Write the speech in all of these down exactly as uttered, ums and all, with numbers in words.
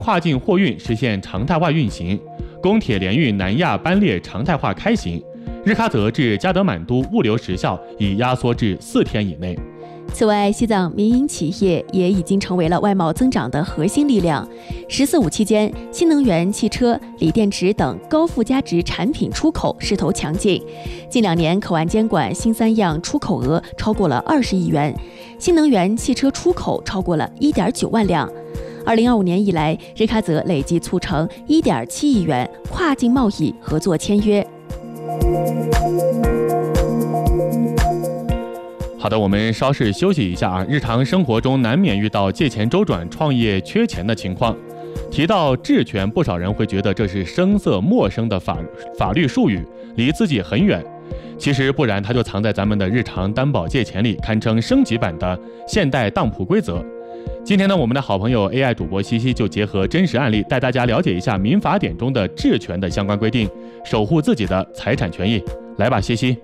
跨境货运实现常态化运行，公铁联运南亚班列常态化开行，日喀则至加德满都物流时效已压缩至四天以内。 此外，西藏民营企业也已经成为了外贸增长的核心力量。十四五期间，新能源汽车、锂电池等高附加值产品出口势头强劲。近两年，口岸监管新三样出口额超过了二十亿元，新能源汽车出口超过了一点九万辆。二零二五年以来，日喀则累计促成一点七亿元跨境贸易合作签约。 好的，我们稍事休息一下啊。日常生活中难免遇到借钱周转、创业缺钱的情况。提到质权，不少人会觉得这是生涩陌生的法法律术语，离自己很远。其实不然，它就藏在咱们的日常担保借钱里，堪称升级版的现代当铺规则。今天呢，我们的好朋友 A I 主播西西就结合真实案例，带大家了解一下民法典中的质权的相关规定，守护自己的财产权益。来吧，西西。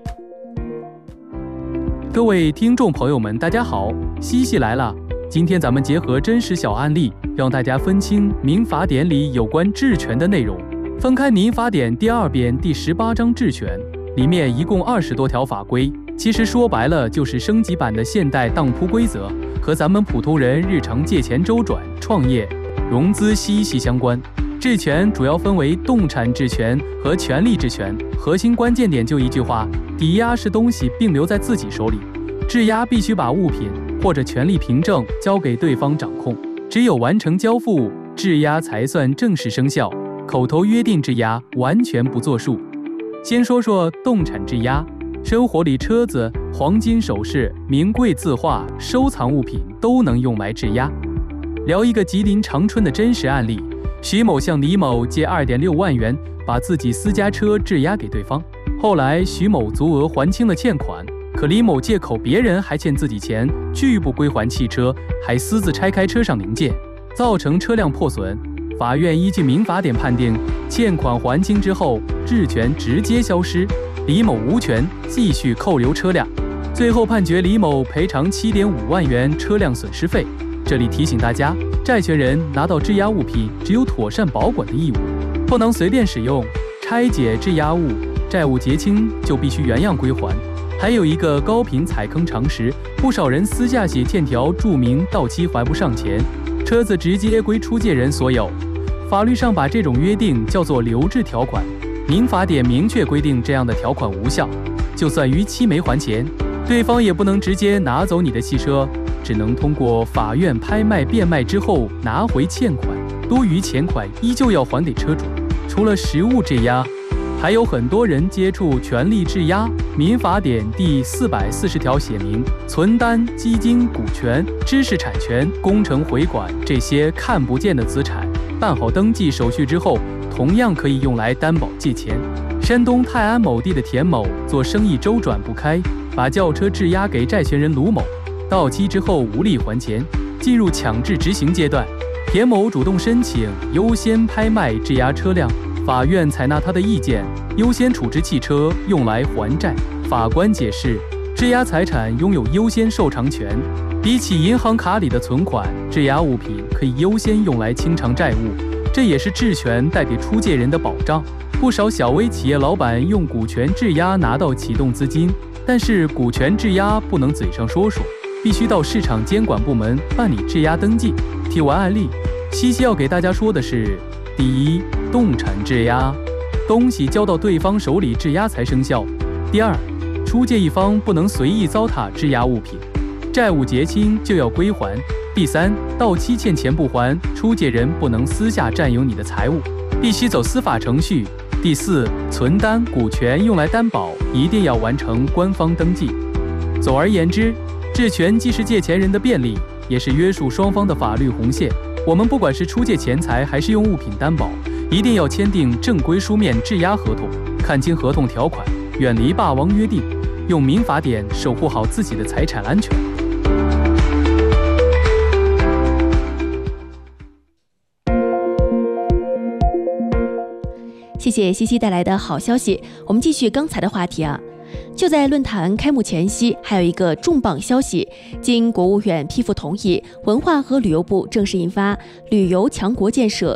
各位听众朋友们，大家好，西西来了。今天咱们结合真实小案例，让大家分清民法典里有关质权的内容。翻开民法典第二编第十八章质权，里面一共二十多条法规，其实说白了就是升级版的现代当铺规则，和咱们普通人日常借钱周转、创业、融资息息相关。质权主要分为动产质权和权利质权，核心关键点就一句话：抵押是东西并留在自己手里，质押必须把物品或者权利凭证交给对方掌控，只有完成交付，质押才算正式生效。口头约定质押完全不作数。先说说动产质押，生活里车子、黄金首饰、名贵字画、收藏物品都能用来质押。聊一个吉林长春的真实案例。徐某向李某借 二点六万元，把自己私家车质押给对方。后来徐某足额还清了欠款，可李某借口别人还欠自己钱，拒不归还汽车，还私自拆开车上零件，造成车辆破损。法院依据民法典判定，欠款还清之后，质权直接消失，李某无权继续扣留车辆。最后判决李某赔偿 七点五万元车辆损失费。这里提醒大家，债权人拿到质押物品只有妥善保管的义务，不能随便使用。拆解质押物，债务结清就必须原样归还。还有一个高频踩坑常识，不少人私下写欠条，注明到期还不上钱，车子直接归出借人所有。法律上把这种约定叫做留置条款，民法典明确规定这样的条款无效，就算逾期没还钱，对方也不能直接拿走你的汽车，只能通过法院拍卖变卖之后拿回欠款，多余钱款依旧要还给车主。除了实物质押，还有很多人接触权利质押。民法典第四百四十条写明，存单、基金、股权、知识产权、工程回管这些看不见的资产，办好登记手续之后，同样可以用来担保借钱。山东泰安某地的田某做生意周转不开，把轿车质押给债权人卢某，到期之后无力还钱，进入强制执行阶段。田某主动申请优先拍卖质押车辆，法院采纳他的意见，优先处置汽车用来还债。法官解释，质押财产拥有优先受偿权，比起银行卡里的存款，质押物品可以优先用来清偿债务，这也是质权带给出借人的保障。不少小微企业老板用股权质押拿到启动资金，但是股权质押不能嘴上说说，必须到市场监管部门办理质押登记。提完案例，西西要给大家说的是：第一，动产质押，东西交到对方手里质押才生效；第二，出借一方不能随意糟蹋质押物品，债务结清就要归还；第三，到期欠钱不还，出借人不能私下占有你的财物，必须走司法程序；第四，存单、股权用来担保，一定要完成官方登记。总而言之，质权既是借钱人的便利，也是约束双方的法律红线。我们不管是出借钱财还是用物品担保，一定要签订正规书面质押合同，看清合同条款，远离霸王约定，用民法典守护好自己的财产安全。 谢谢西西带来的好消息。我们继续刚才的话题啊， 就在论坛开幕前夕，还有一个重磅消息，经国务院批复同意，文化和旅游部正式印发《旅游强国建设